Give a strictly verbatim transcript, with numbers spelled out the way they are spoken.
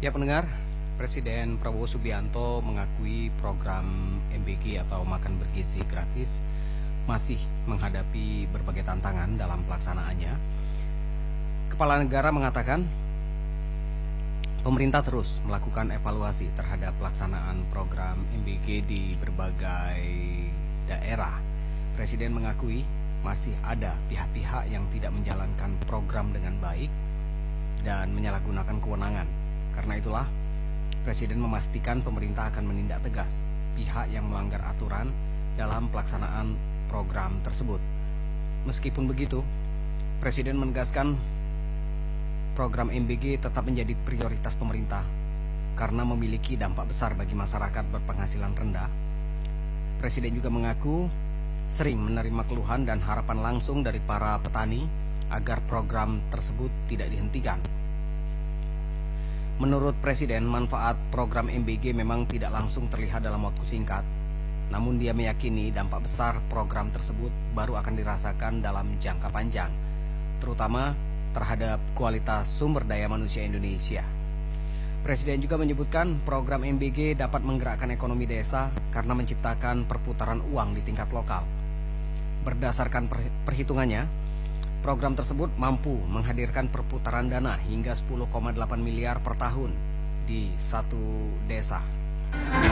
Ya pendengar, Presiden Prabowo Subianto mengakui program M B G atau makan bergizi gratis masih menghadapi berbagai tantangan dalam pelaksanaannya. Kepala negara mengatakan pemerintah terus melakukan evaluasi terhadap pelaksanaan program M B G di berbagai daerah. Presiden mengakui masih ada pihak-pihak yang tidak menjalankan program dengan baik dan menyalahgunakan kewenangan. Karena itulah, Presiden memastikan pemerintah akan menindak tegas pihak yang melanggar aturan dalam pelaksanaan program tersebut. Meskipun begitu, Presiden menegaskan program M B G tetap menjadi prioritas pemerintah karena memiliki dampak besar bagi masyarakat berpenghasilan rendah. Presiden juga mengaku sering menerima keluhan dan harapan langsung dari para petani agar program tersebut tidak dihentikan. Menurut Presiden, manfaat program M B G memang tidak langsung terlihat dalam waktu singkat, namun dia meyakini dampak besar program tersebut baru akan dirasakan dalam jangka panjang, terutama terhadap kualitas sumber daya manusia Indonesia. Presiden juga menyebutkan program M B G dapat menggerakkan ekonomi desa karena menciptakan perputaran uang di tingkat lokal. Berdasarkan perhitungannya, program tersebut mampu menghadirkan perputaran dana hingga sepuluh koma delapan miliar per tahun di satu desa.